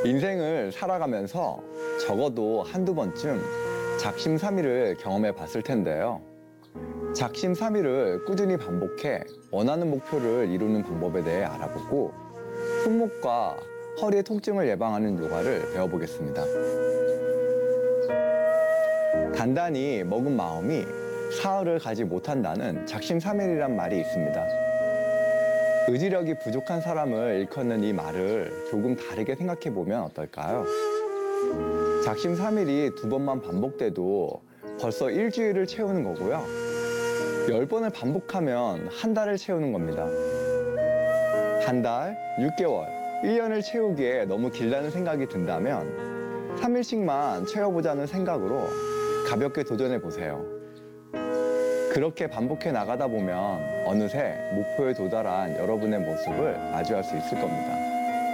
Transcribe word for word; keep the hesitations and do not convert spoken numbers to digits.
인생을 살아가면서 적어도 한두 번쯤 작심삼일을 경험해 봤을 텐데요. 작심삼일을 꾸준히 반복해 원하는 목표를 이루는 방법에 대해 알아보고 손목과 허리의 통증을 예방하는 요가를 배워보겠습니다. 단단히 먹은 마음이 사흘을 가지 못한다는 작심삼일이란 말이 있습니다. 의지력이 부족한 사람을 일컫는 이 말을 조금 다르게 생각해 보면 어떨까요? 작심삼일이 두 번만 반복돼도 벌써 일주일을 채우는 거고요. 열 번을 반복하면 한 달을 채우는 겁니다. 한 달, 육 개월, 일 년을 채우기에 너무 길다는 생각이 든다면 삼 일씩만 채워보자는 생각으로 가볍게 도전해 보세요. 그렇게 반복해 나가다 보면 어느새 목표에 도달한 여러분의 모습을 마주할 수 있을 겁니다.